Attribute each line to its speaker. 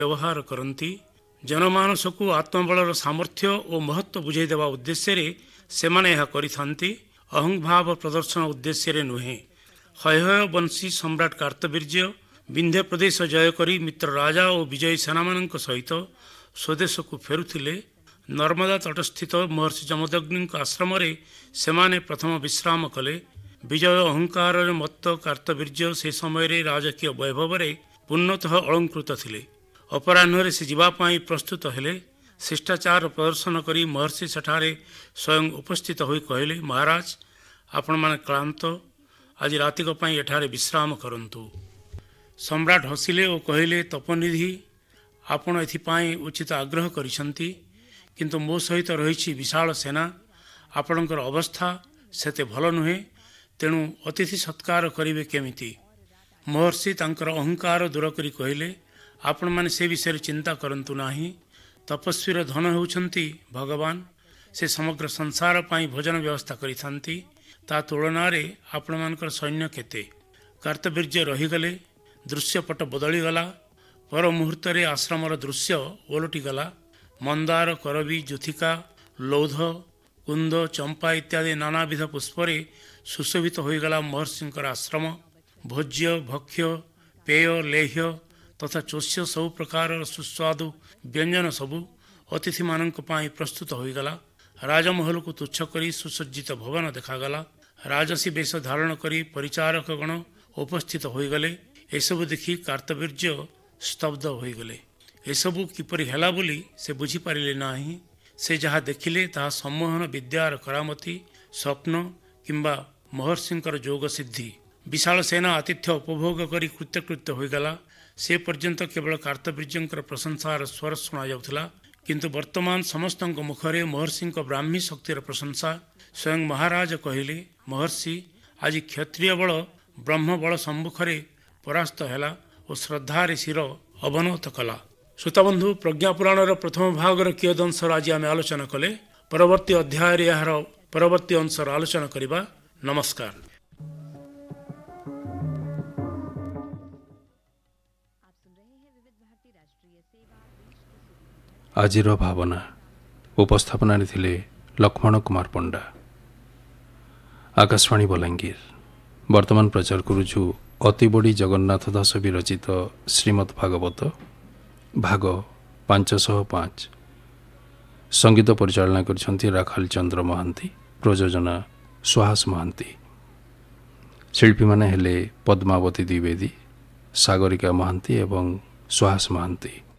Speaker 1: ବ୍ୟବହାର କରନ୍ତି। ଜନମାନସକୁ ଆତ୍ମବଳର ସାମର୍ଥ୍ୟ ଓ ମହତ୍ଵ ବୁଝାଇ ଦେବା ଉଦ୍ଦେଶ୍ୟରେ ସେମାନେ ଏହା କରିଥାନ୍ତି, ଅହଂଭାବ ପ୍ରଦର୍ଶନ ଉଦ୍ଦେଶ୍ୟରେ ନୁହେଁ। ହୈହୟ ବଂଶୀ ସମ୍ରାଟ କାର୍ତ୍ତବୀର୍ଯ୍ୟ ବିନ୍ଧ୍ୟ ପ୍ରଦେଶ ଜୟ କରି ମିତ୍ର ରାଜା ଓ ବିଜୟୀ ସେନାମାନଙ୍କ ସହିତ ସ୍ୱଦେଶକୁ ଫେରୁଥିଲେ। ନର୍ମଦା ତଟସ୍ଥିତ ମହର୍ଷି ଯମଦଗ୍ନିଙ୍କ ଆଶ୍ରମରେ ସେମାନେ ପ୍ରଥମ ବିଶ୍ରାମ କଲେ। ବିଜୟ ଅହଙ୍କାରରେ ମତ୍ତ କାର୍ତ୍ତବୀର୍ଯ୍ୟ ସେ ସମୟରେ ରାଜକୀୟ ବୈଭବରେ ପୂର୍ଣ୍ଣତଃ ଅଳଙ୍କୃତ ଥିଲେ। ଅପରାହ୍ନରେ ସେ ଯିବା ପାଇଁ ପ୍ରସ୍ତୁତ ହେଲେ। ଶିଷ୍ଟାଚାର ପ୍ରଦର୍ଶନ କରି ମହର୍ଷି ସେଠାରେ ସ୍ୱୟଂ ଉପସ୍ଥିତ ହୋଇ କହିଲେ, ମହାରାଜ, ଆପଣମାନେ କ୍ଳାନ୍ତ, ଆଜି ରାତିକ ପାଇଁ ଏଠାରେ ବିଶ୍ରାମ କରନ୍ତୁ। ସମ୍ରାଟ ହସିଲେ ଓ କହିଲେ, ତପନିଧି, ଆପଣ ଏଥିପାଇଁ ଉଚିତ ଆଗ୍ରହ କରିଛନ୍ତି, କିନ୍ତୁ ମୋ ସହିତ ରହିଛି ବିଶାଳ ସେନା। ଆପଣଙ୍କର ଅବସ୍ଥା ସେତେ ଭଲ ନୁହେଁ, ତେଣୁ ଅତିଥି ସତ୍କାର କରିବେ କେମିତି? ମହର୍ଷି ତାଙ୍କର ଅହଙ୍କାର ଦୂର କରି କହିଲେ, ଆପଣମାନେ ସେ ବିଷୟରେ ଚିନ୍ତା କରନ୍ତୁ ନାହିଁ। ତପସ୍ୱୀର ଧନ ହେଉଛନ୍ତି ଭଗବାନ। ସେ ସମଗ୍ର ସଂସାର ପାଇଁ ଭୋଜନ ବ୍ୟବସ୍ଥା କରିଥାନ୍ତି। ତା ତୁଳନାରେ ଆପଣମାନଙ୍କର ସୈନ୍ୟ କେତେ? କାର୍ତ୍ତବୀର୍ଯ୍ୟ ରହିଗଲେ। ଦୃଶ୍ୟପଟ ବଦଳିଗଲା। ପର ମୁହୂର୍ତ୍ତରେ ଆଶ୍ରମର ଦୃଶ୍ୟ ଓଲଟିଗଲା। ମନ୍ଦାର, କରବୀ, ଜୁଥିକା, ଲୌଧ, କୁନ୍ଦ, ଚମ୍ପା ଇତ୍ୟାଦି ନାନାବିଧ ପୁଷ୍ପରେ ସୁଶୋଭିତ ହୋଇଗଲା ମହର୍ଷିଙ୍କର ଆଶ୍ରମ। ଭୋଜ୍ୟ, ଭକ୍ଷ୍ୟ, ପେୟ, ଲେହ୍ୟ ତଥା ଚୋଷ୍ୟ ସବୁ ପ୍ରକାରର ସୁସ୍ୱାଦୁ ବ୍ୟଞ୍ଜନ ସବୁ ଅତିଥିମାନଙ୍କ ପାଇଁ ପ୍ରସ୍ତୁତ ହୋଇଗଲା। ରାଜମହଲକୁ ତୁଚ୍ଛ କରି ସୁସଜ୍ଜିତ ଭବନ ଦେଖାଗଲା। ରାଜସୀ ବେଶ ଧାରଣ କରି ପରିଚାରକଗଣ ଉପସ୍ଥିତ ହୋଇଗଲେ। ଏସବୁ ଦେଖି କାର୍ତ୍ତବୀର୍ଯ୍ୟ ସ୍ତବ୍ଧ ହୋଇଗଲେ। ଏସବୁ କିପରି ହେଲା ବୋଲି ସେ ବୁଝିପାରିଲେ ନାହିଁ। ସେ ଯାହା ଦେଖିଲେ ତାହା ସମ୍ମୋହନ ବିଦ୍ୟାର କରାମତି, ସ୍ୱପ୍ନ କିମ୍ବା ମହର୍ଷିଙ୍କର ଯୋଗ ସିଦ୍ଧି। ବିଶାଳ ସେନା ଆତିଥ୍ୟ ଉପଭୋଗ କରି କୃତ୍ୟକୃତ୍ୟ ହୋଇଗଲା। ସେ ପର୍ଯ୍ୟନ୍ତ କେବଳ କାର୍ତ୍ତବୀର୍ଯ୍ୟଙ୍କର ପ୍ରଶଂସାର ସ୍ୱର ଶୁଣାଯାଉଥିଲା, କିନ୍ତୁ ବର୍ତ୍ତମାନ ସମସ୍ତଙ୍କ ମୁଖରେ ମହର୍ଷିଙ୍କ ବ୍ରାହ୍ମୀ ଶକ୍ତିର ପ୍ରଶଂସା। ସ୍ୱୟଂ ମହାରାଜ କହିଲେ, ମହର୍ଷି, ଆଜି କ୍ଷତ୍ରିୟ ବଳ ବ୍ରହ୍ମବଳ ସମ୍ମୁଖରେ ପରାସ୍ତ ହେଲା ଓ ଶ୍ରଦ୍ଧାରେ ଶିର ଅବନତ କଲା। ଶ୍ରୋତାବନ୍ଧୁ, ପ୍ରଜ୍ଞାପୁରାଣର ପ୍ରଥମ ଭାଗର କିୟଦଂଶର ଆଜି ଆମେ ଆଲୋଚନା କଲେ। ପରବର୍ତ୍ତୀ ଅଧ୍ୟାୟରେ ଏହାର ପରବର୍ତ୍ତୀ ଅଂଶର ଆଲୋଚନା କରିବା। ନମସ୍କାର।
Speaker 2: ଆଜିର ଭାବନା ଉପସ୍ଥାପନାରେ ଥିଲେ ଲକ୍ଷ୍ମଣ କୁମାର ପଣ୍ଡା। ଆକାଶବାଣୀ ବଲାଙ୍ଗୀର। ବର୍ତ୍ତମାନ ପ୍ରଚାର କରୁଛୁ ଅତିବଡ଼ି ଜଗନ୍ନାଥ ଦାସ ବିରଚିତ ଶ୍ରୀମଦ୍ ଭାଗବତ ଭାଗ 505। ସଙ୍ଗୀତ ପରିଚାଳନା କରିଛନ୍ତି ରାଖାଲ ଚନ୍ଦ୍ର ମହାନ୍ତି, ପ୍ରଯୋଜନା ସୁହାସ ମହାନ୍ତି। ଶିଳ୍ପୀମାନେ ହେଲେ ପଦ୍ମାବତୀ ଦ୍ୱିବେଦୀ, ସାଗରିକା ମହାନ୍ତି ଏବଂ ସୁହାସ ମହାନ୍ତି।